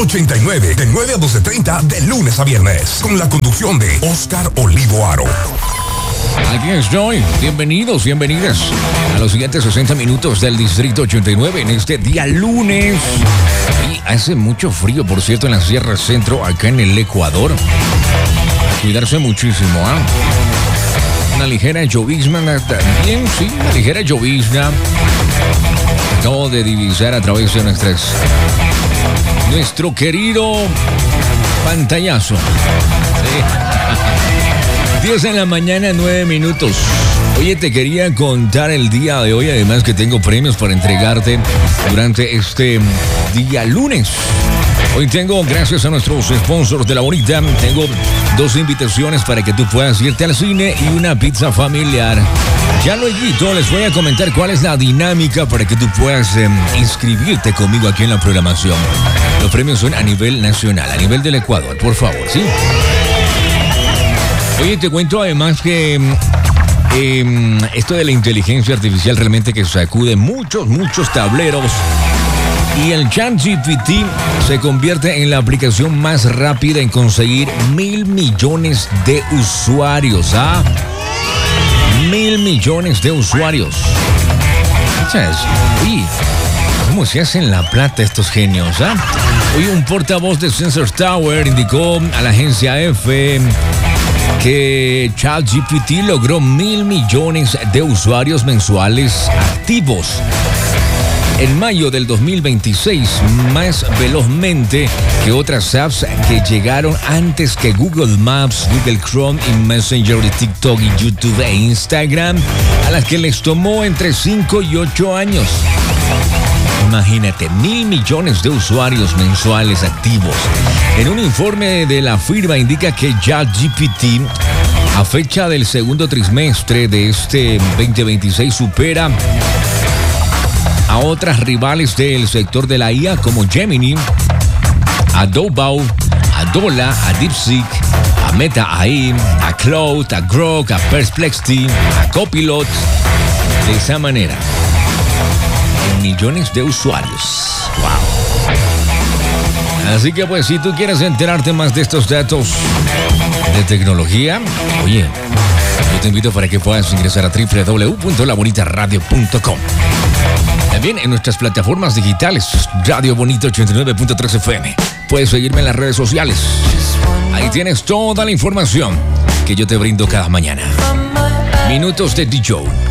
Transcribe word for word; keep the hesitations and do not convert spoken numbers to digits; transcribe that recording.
ochenta y nueve, de nueve a doce treinta, de lunes a viernes, con la conducción de Oscar Olivo Aro. Aquí estoy. Bienvenidos, bienvenidas a los siguientes sesenta minutos del Distrito ochenta y nueve en este día lunes. Y hace mucho frío, por cierto, en la Sierra Centro, acá en el Ecuador. A cuidarse muchísimo, ¿ah? ¿eh? Una ligera llovizna también, sí, una ligera llovizna. Acabo de divisar a través de nuestras... nuestro querido pantallazo. Sí. diez de la mañana, nueve minutos. Oye, te quería contar el día de hoy, además que tengo premios para entregarte durante este día lunes. Hoy tengo, gracias a nuestros sponsors de La Bonita, tengo dos invitaciones para que tú puedas irte al cine y una pizza familiar. Ya luego les voy a comentar cuál es la dinámica para que tú puedas eh, inscribirte conmigo aquí en la programación. Los premios son a nivel nacional, a nivel del Ecuador, por favor, ¿sí? Oye, te cuento además que eh, esto de la inteligencia artificial realmente que sacude muchos, muchos tableros. Y el ChatGPT se convierte en la aplicación más rápida en conseguir mil millones de usuarios. ¿Ah? Mil millones de usuarios. Oye, ¿cómo se hacen la plata estos genios? ¿Ah? Hoy un portavoz de Sensor Tower indicó a la agencia F que ChatGPT logró mil millones de usuarios mensuales activos en mayo del dos mil veintiséis, más velozmente que otras apps que llegaron antes que Google Maps, Google Chrome y Messenger de TikTok y YouTube e Instagram, a las que les tomó entre cinco y ocho años. Imagínate, mil millones de usuarios mensuales activos. En un informe de la firma indica que ChatGPT, a fecha del segundo trimestre de este veinte veintiséis, supera a otras rivales del sector de la I A como Gemini, Adobe, Adola, a DeepSeek, a Meta A I, a Cloud, a Grok, a Perplexity, a Copilot. De esa manera, en millones de usuarios. Wow. Así que pues, si tú quieres enterarte más de estos datos de tecnología, oye, yo te invito para que puedas ingresar a doble u doble u doble u punto la bonita radio punto com. También en nuestras plataformas digitales, Radio Bonito ochenta y nueve punto tres F M. Puedes seguirme en las redes sociales. Ahí tienes toda la información que yo te brindo cada mañana. Minutos de D J.